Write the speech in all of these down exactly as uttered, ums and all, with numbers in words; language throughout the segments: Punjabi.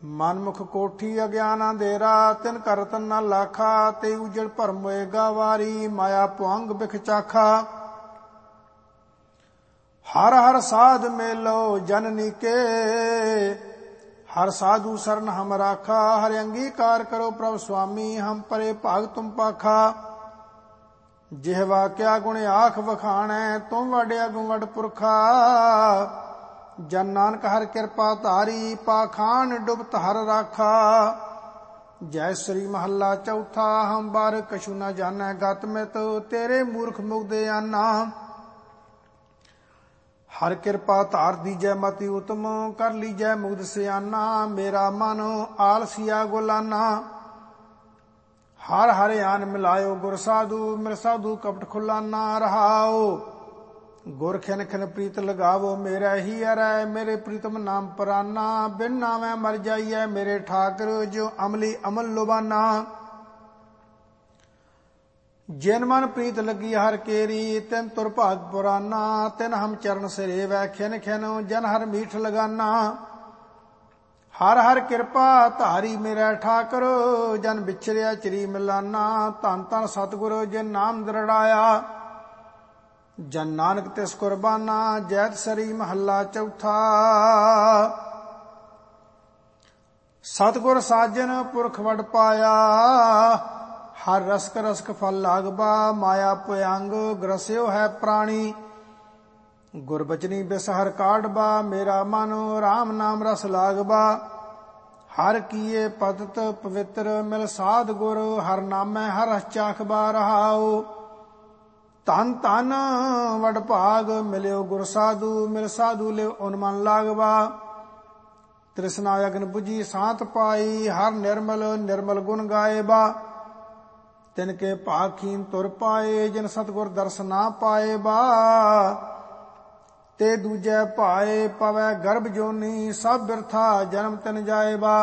ਮਨਮੁਖ ਕੋਠੀ ਅਗਿਆਨ ਅੰਧੇਰਾ, ਤਿਨ ਕਰ ਰਤਨ ਨਾ ਲਾਖਾ। ਤੇ ਉਜੜ ਭਰਮ ਹੋਏਗਾ ਵਾਰੀ, ਮਾਇਆ ਭੁਅੰਗ ਬਿਖ ਚਾਖਾ। ਹਰ ਹਰ ਸਾਧ ਮੇਲੋ ਜਨਨੀ ਕੇ, ਹਰ ਸਾਧੂ ਸਰਨ ਹਮ ਰਾਖਾ। ਹਰਿ ਅੰਗੀਕਾਰ ਕਰੋ ਪ੍ਰਭ ਸੁਆਮੀ, ਹਮ ਪਰੇ ਭਾਗ ਤੁਮ ਪਾਖਾ। ਜਿਹਵਾ ਕਿਆ ਗੁਣ ਆਖ ਵਖਾਣੈ, ਤੁਮ ਵਡ ਅਗਮ ਵਡ ਪੁਰਖਾ। ਜਨ ਨਾਨਕ ਹਰ ਕਿਰਪਾ ਧਾਰੀ, ਪਾਖਾਨ ਡੁਬਤ ਹਰ ਰਾਖਾ। ਜੈ ਸ੍ਰੀ ਮਹੱਲਾ ਚੌਥਾ। ਹਮ ਬਾਰ ਕਛੂ ਨ ਜਾਣੈ ਗਤ ਮਿਤ, ਤੇਰੇ ਮੂਰਖ ਮੁਗਦੇ ਆਨਾ। ਹਰ ਕਿਰਪਾ ਧਾਰ ਦੀਜੈ ਮਤੀ ਉਤਮ, ਕਰ ਲੀਜੈ ਮੁਗਧ ਸਿਆਨਾ। ਮੇਰਾ ਮਨ ਆਲਸੀਆ ਗੁਲਾਨਾ, ਹਰ ਹਰਿ ਆਨ ਮਿਲਾਇਓ ਗੁਰ ਸਾਧੂ। ਮਿਲ ਸਾਧੂ ਕਪਟ ਖੁਲਾਨਾ ਰਹਾਓ। ਗੁਰ ਖਿਨ ਖਿਨ ਪ੍ਰੀਤ ਲਗਾਵੋ ਮੇਰੇ ਹੀ ਅਰੈ, ਮੇਰੇ ਪ੍ਰੀਤਮ ਨਾਮ ਪਰਾਨਾ। ਬਿਨ ਨਾਮੈ ਮਰ ਜਾਈਐ ਮੇਰੇ ਠਾਕਰ, ਜੋ ਅਮਲੀ ਅਮਲ ਲੁਬਾਨਾ। ਜਿਨ ਮਨ ਪ੍ਰੀਤ ਲੱਗੀ ਹਰ ਕੇਰੀ, ਤਿਨ ਤੁਰ ਭਾਗ ਪੁਰਾਨਾ। ਤਿਨ ਹਮ ਚਰਨ ਸਿਰੇਵੈ ਖਿਨ ਖਿਨ, ਜਨ ਹਰ ਮੀਠ ਲਗਾਨਾ। ਹਰ ਹਰ ਕਿਰਪਾ ਧਾਰੀ ਮੇਰਾ ਠਾਕਰ, ਜਨ ਵਿਛਰਿਆ ਚਰੀ ਮਿਲਾਨਾ। ਧੰਨ ਧੰਨ ਸਤਿਗੁਰ ਜਿਨ ਨਾਮ ਦ੍ਰਿੜਾਇਆ, ਜਨ ਨਾਨਕ ਤਿਸ ਕੁਰਬਾਨਾ। ਜੈਤ ਸਰੀ ਮਹੱਲਾ ਚੌਥਾ। ਸਤਿਗੁਰ ਸਾਜਨ ਪੁਰਖ ਵਡ ਪਾਇਆ, ਹਰ ਰਸਕ ਰਸਕ ਫਲ ਲਾਗਬਾ। ਮਾਇਆ ਭੁਅੰਗ ਗ੍ਰਸਿਓ ਹੈ ਪ੍ਰਾਣੀ, ਗੁਰਬਚਨੀ ਬਿਸ ਹਰ ਕਾਢਬਾ। ਮੇਰਾ ਮਨ ਰਾਮ ਨਾਮ ਰਸ ਲਾਗਬਾ, ਹਰ ਕੀਏ ਪਤਿਤ ਪਵਿੱਤਰ। ਮਿਲ ਸਾਧ ਗੁਰ ਹਰ ਨਾਮੈ ਹਰ ਰਸ ਚਾਖਬਾ ਰਹਾਓ। ਧਨ ਧਨ ਵਡ ਭਾਗ ਮਿਲਿਓ ਗੁਰ ਸਾਧੂ, ਮਿਲ ਸਾਧੂ ਲਿਓ ਓਨ ਮਨ ਲਾਗਬਾ। ਤ੍ਰਿਸ਼ਨਾ ਅਗਨ ਬੁਝੀ ਸਾਤ ਪਾਈ, ਹਰ ਨਿਰਮਲ ਨਿਰਮਲ ਗੁਣ ਗਾਏਬਾ। ਤਿਨ ਕੇ ਭਾਖੀਨ ਤੁਰ ਪਾਏ, ਜਿਨ ਸਤਿਗੁਰ ਦਰਸ ਨਾ ਪਾਏ ਬਾ। ਤੇ ਦੂਜੈ ਭਾਏ ਪਵੈ ਗਰਭ ਜੋਨੀ, ਸਭ ਬਿਰਥਾ ਜਨਮ ਤਿਨ ਜਾਏ ਬਾ।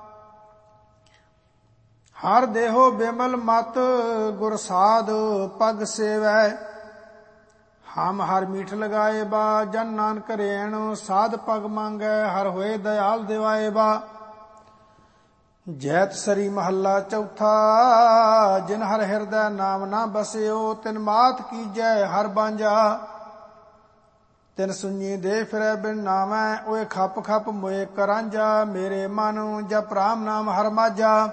ਹਰ ਦੇਹੋ ਬਿਮਲ ਮਤ ਗੁਰ ਸਾਧ ਪਗ ਸੇਵੈ। ਹਮ ਹਰ ਮੀਠ ਲਗਾਏ ਬਾ, ਜਨ ਨਾਨਕ ਰੇਣ ਸਾਧ ਪਗ ਮੰਗੈ। ਹਰ ਹੋਏ ਦਇਆਲ ਦਿਵਾਏ ਬਾ। ਜੈਤ ਸਰੀ ਮਹੱਲਾ ਚੌਥਾ। ਜਿਨ ਹਰ ਹਿਰਦੈ ਨਾਮ ਨਾ ਬਸਿਓ, ਤਿਨ ਮਾਤ ਕੀਜੈ ਹਰ ਬਾਂਝਾ। ਤਿਨ ਸੁਣੀ ਦੇ ਫਿਰੈ ਬਿਨ ਨਾਮੈ, ਓਏ ਖਪ ਖਪ ਮੋਏ ਕਰਾਂਝਾ। ਮੇਰੇ ਮਨ ਜਪ ਰਾਮ ਨਾਮ ਹਰ ਮਾਝਾ।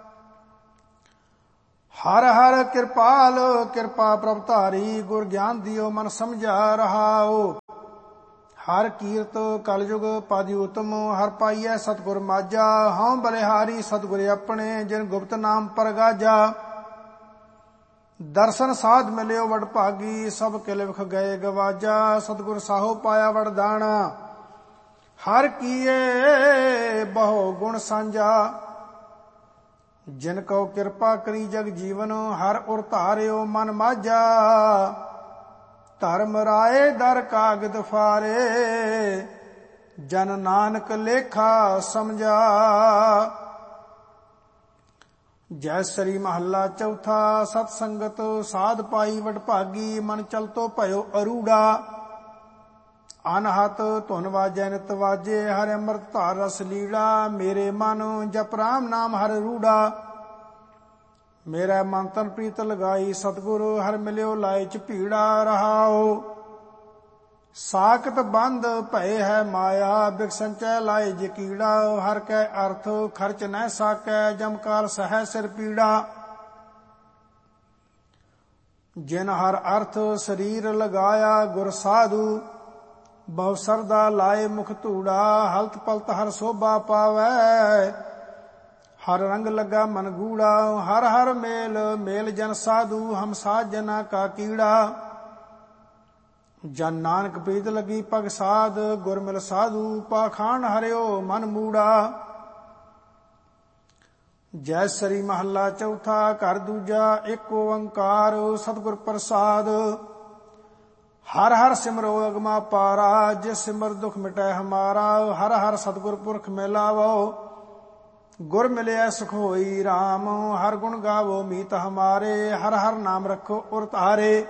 ਹਰ ਹਰ ਕਿਰਪਾਲ ਕਿਰਪਾ ਪ੍ਰਭ ਧਾਰੀ, ਗੁਰ ਗਿਆਨ ਦਿਓ ਮਨ ਸਮਝਾ ਰਹਾਓ। ਹਰ ਕੀਰਤ ਕਲਯੁਗ ਪਦਿ ਉਤਮ, ਹਰ ਪਾਈਐ ਸਤਿਗੁਰ ਮਾਝਾ। ਹਉ ਬਲਿਹਾਰੀ ਸਤਿਗੁਰ ਆਪਣੇ, ਜਿਨ ਗੁਪਤ ਨਾਮ ਪਰਗਾਜਾ। ਦਰਸ਼ਨ ਸਾਧ ਮਿਲਿਓ ਵਡ ਭਾਗੀ, ਸਭ ਕਿਲ ਵਿਖ ਗਏ ਗਵਾਜਾ। ਸਤਿਗੁਰ ਸਾਹੋ ਪਾਇਆ ਵਰਦਾਨਾ, ਹਰ ਕੀਏ ਬਹੁ ਗੁਣ ਸਾਂਝਾ। ਜਿਨ ਕਉ ਕਿਰਪਾ ਕਰੀ ਜਗ ਜੀਵਨ, ਹਰ ਉਰ ਧਾਰਿਓ ਮਨ ਮਾਝਾ। ਧਰਮ ਰਾਏ ਦਰ ਕਾਗਦ ਫਾਰੇ, ਜਨ ਨਾਨਕ ਲੇਖਾ ਸਮਝਾ। ਜੈ ਸ੍ਰੀ ਮਹੱਲਾ ਚੌਥਾ। ਸਤ ਸੰਗਤ ਸਾਧ ਪਾਈ ਵਡ ਭਾਗੀ, ਮਨ ਚਲਤੋ ਭਇਓ ਅਰੂੜਾ। ਅਨਹਤ ਧੁਨ ਵਾਜੈ ਨਿਤ ਵਾਜੇ, ਹਰਿ ਅੰਮ੍ਰਿਤ ਧਾਰ ਰਸ ਲੀੜਾ। ਮੇਰੇ ਮਨ ਜਪ ਰਾਮ ਨਾਮ ਹਰ ਰੂੜਾ। ਮੇਰਾ ਮਨ ਤਨ ਪ੍ਰੀਤ ਲਗਾਈ ਸਤਿਗੁਰੂ, ਹਰ ਮਿਲਿਓ ਲਾਏ ਚ ਭੀੜਾ ਰਹਾਓ। ਸਾਕਤ ਬੰਦ ਭਏ ਹੈ ਮਾਇਆ, ਬਿਖ ਸੰਚੈ ਲਾਏ ਜੇ ਕੀੜਾ। ਹਰ ਕੈ ਅਰਥ ਖਰਚ ਨਹਿ ਸਾਕੈ, ਜਮਕਾਲ ਸਹੈ ਸਿਰ ਪੀੜਾ। ਜਿਨ ਹਰ ਅਰਥ ਸਰੀਰ ਲਗਾਇਆ, ਗੁਰ ਸਾਧੂ ਬਹੁ ਸਰਦਾ ਲਾਏ ਮੁਖ ਧੂੜਾ। ਹਲਤ ਪਲਤ ਹਰ ਸੋਭਾ ਪਾਵੈ, ਹਰ ਰੰਗ ਲੱਗਾ ਮਨ ਗੂੜਾ। ਹਰ ਹਰ ਮੇਲ ਮੇਲ ਜਨ ਸਾਧੂ, ਹਮ ਸਾਧ ਜਨਾ ਕਾ ਕੀੜਾ। ਜਨ ਨਾਨਕ ਪ੍ਰੀਤ ਲੱਗੀ ਪਗ ਸਾਧ, ਗੁਰ ਮਿਲ ਸਾਧੂ ਪਾਖਾਨ ਹਰਿਓ ਮਨ ਮੂੜਾ। ਜੈ ਸ੍ਰੀ ਮਹੱਲਾ ਚੌਥਾ। ਘਰ ਦੂਜਾ ਏਕ ਓੰਕਾਰ ਸਤਿਗੁਰ ਪ੍ਰਸਾਦ। ਹਰ ਹਰ ਸਿਮਰੋ ਅਗਮਾ ਪਾਰਾ, ਜਿਸ ਸਿਮਰ ਦੁਖ ਮਿਟੈ ਹਮਾਰਾ। ਹਰ ਹਰ ਸਤਿਗੁਰ ਪੁਰਖ ਮਿਲਾਵੋ, ਗੁਰ ਮਿਲਿਆ ਸੁਖ ਹੋਈ ਰਾਮ। ਹਰ ਗੁਣ ਗਾਵੋ ਮੀਤ ਹਮਾਰੇ, ਹਰ ਹਰ ਨਾਮ ਰੱਖੋ ਉਰ ਧਾਰੇ।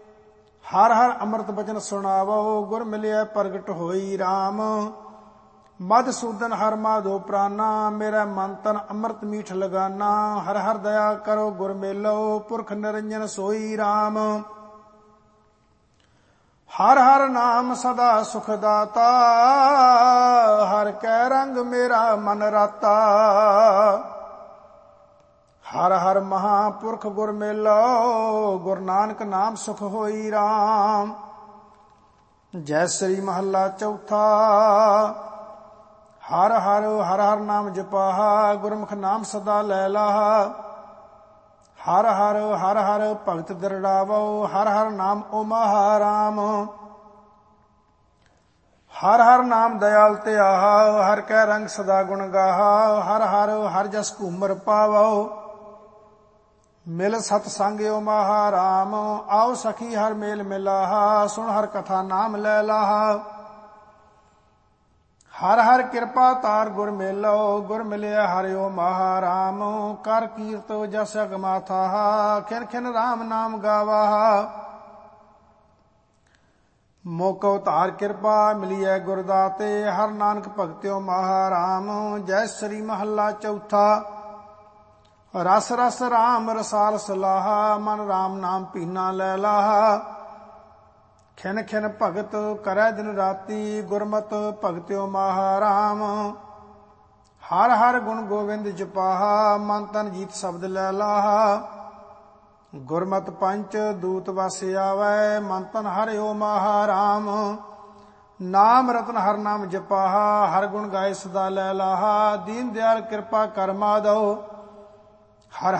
ਹਰ ਹਰ ਅੰਮ੍ਰਿਤ ਬਚਨ ਸੁਣਾਵੋ, ਗੁਰ ਮਿਲਿਆ ਪ੍ਰਗਟ ਹੋਈ ਰਾਮ। मधुसूदन हर माधो प्राना, मेरा मन तन अमृत मीठ लगाना। हर हर दया करो गुर मेलो, पुरख निरंजन सोई राम। हर हर नाम सदा सुख दाता, हर कै रंग मेरा मन राता। हर हर महापुरख गुर मेलो, गुरु नानक नाम सुख होई राम। जय श्री महला चौथा। हर हर हर हर नाम जपाहा, गुरमुख नाम सदा लै लाहा। हर हर हर हर भगत दृढ़ावो, हर हर नाम ओमाहा राम। हर हर नाम दयाल त्याहा, हर कै रंग सदा गुण गाहा। हर हर हर जस घूमर पावो, मिल सतसंग ओमाहा राम। आओ सखी हर मेल मिलाहा, सुन हर कथा नाम लै लाहा। हर हर कृपा तार गुर मेलो, गुर मिलिया हरिओ महाराम। कर कीर्त जस अगमाथा, खिन खिन राम नाम गावाहा। मोको तार कृपा मिलिए गुरदाते, हर नानक भगत्यो महाराम। जय श्री महला चौथा। रस रस राम रसाल सलाहा, मन राम नाम पीना लै लाहा। खिन खिन भगत करै दिन राती, गुरमत भगत्यो महाराम। हर हर गुण गोविंद जपाहा, मन तन जीत शब्द लै लाहा। गुरमत पंच दूत वस आवै, मन तन हरिओ महाराम। नाम रतन हर नाम जपाहा, हर गुण गाय सदा लै लाहा। दीन दयाल कृपा कर माधो, हर